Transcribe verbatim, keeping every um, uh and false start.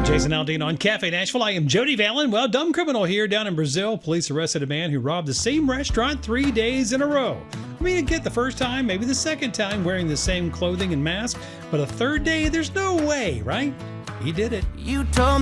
Jason Aldean on Cafe Nashville. I am Jody Vallon. Well, dumb criminal here down in Brazil. Police arrested a man who robbed the same restaurant three days in a row. I mean, get the first time, maybe the second time, wearing the same clothing and mask, but a third day, there's no way, right? He did it. You told